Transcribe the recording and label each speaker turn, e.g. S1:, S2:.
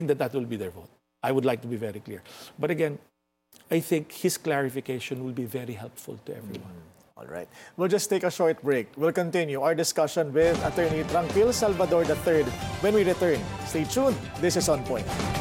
S1: that will be their vote. I would like to be very clear. But again, I think his clarification will be very helpful to everyone.
S2: All right. We'll just take a short break. We'll continue our discussion with Attorney Tranquil Salvador III when we return. Stay tuned. This is On Point.